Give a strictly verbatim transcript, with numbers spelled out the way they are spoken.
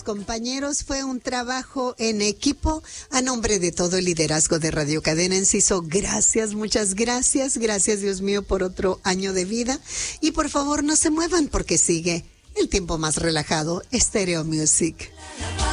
compañeros. Fue un trabajo en equipo. A nombre de todo el liderazgo de Radio Cadena Enciso, gracias, muchas gracias. Gracias, Dios mío, por otro año de vida. Y por favor, no se muevan porque sigue el tiempo más relajado, Stereo Music.